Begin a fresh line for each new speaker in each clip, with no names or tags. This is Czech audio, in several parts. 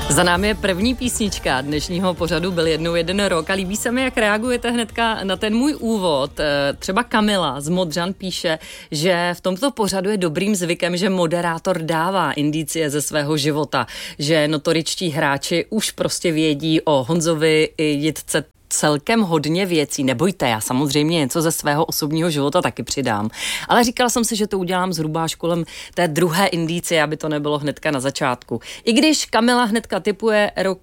Za námi je první písnička dnešního pořadu Byl jednou jeden rok a líbí se mi, jak reagujete hnedka na ten můj úvod. Třeba Kamila z Modřan píše, že v tomto pořadu je dobrým zvykem, že moderátor dává indicie ze svého života, že notoričtí hráči už prostě vědí o Honzovi i Jitce celkem hodně věcí. Nebojte, já samozřejmě něco ze svého osobního života taky přidám. Ale říkala jsem si, že to udělám zhruba až kolem té druhé indicie, aby to nebylo hnedka na začátku. I když Kamila hnedka tipuje rok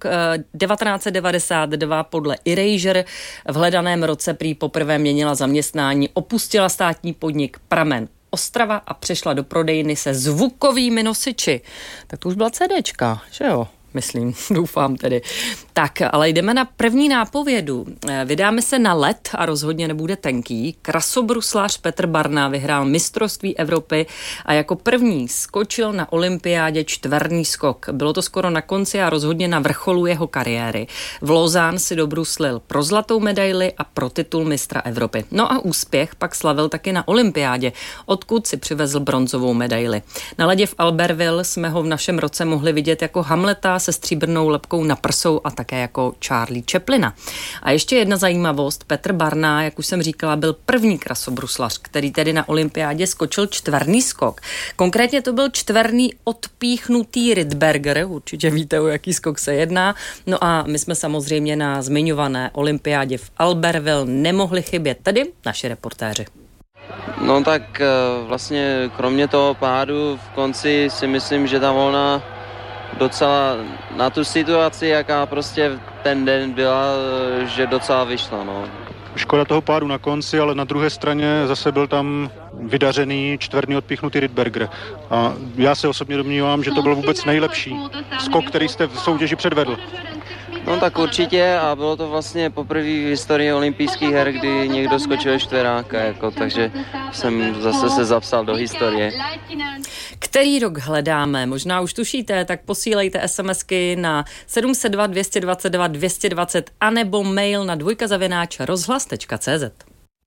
1992 podle Erasure, v hledaném roce prý poprvé měnila zaměstnání, opustila státní podnik Pramen Ostrava a přešla do prodejny se zvukovými nosiči. Tak to už byla CDčka, že jo? Myslím, doufám tedy. Tak, ale jdeme na první nápovědu. Vydáme se na led a rozhodně nebude tenký. Krasobruslář Petr Barna vyhrál mistrovství Evropy a jako první skočil na olympiádě čtverný skok. Bylo to skoro na konci a rozhodně na vrcholu jeho kariéry. V Lausanne si dobruslil pro zlatou medaili a pro titul mistra Evropy. No a úspěch pak slavil taky na olympiádě, odkud si přivezl bronzovou medaili. Na ledě v Albertville jsme ho v našem roce mohli vidět jako Hamleta se stříbrnou lebkou na prsou a také jako Charlie Chaplina. A ještě jedna zajímavost. Petr Barna, jak už jsem říkala, byl první krasobruslař, který tedy na olympiádě skočil čtverný skok. Konkrétně to byl čtverný odpíchnutý Rydberger, určitě víte, o jaký skok se jedná. No a my jsme samozřejmě na zmiňované olympiádě v Albertville nemohli chybět, tedy naši reportéři.
No tak vlastně kromě toho pádu v konci si myslím, že ta volna docela na tu situaci, jaká prostě ten den byla, že docela vyšla, no.
Škoda toho pádu na konci, ale na druhé straně zase byl tam vydařený čtverný odpíchnutý Rydberger. A já se osobně domnívám, že to byl vůbec nejlepší skok, který jste v soutěži předvedl.
No tak určitě a bylo to vlastně poprvé v historii olympijských her, kdy někdo skočil čtveráka, jako, takže jsem zase se zapsal do historie.
Který rok hledáme? Možná už tušíte, tak posílejte SMSky na 702 222 220 anebo mail na dvojka@rozhlas.cz.